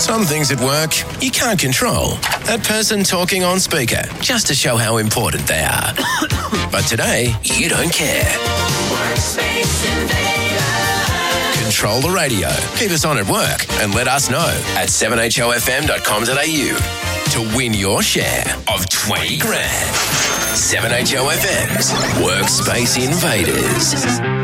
Some things at work you can't control. That person talking on speaker just to show how important they are. But today, you don't care. Workspace Invader. Control the radio. Keep us on at work and let us know at 7hofm.com.au to win your share of 20 grand. 7HOFM's Workspace Invaders.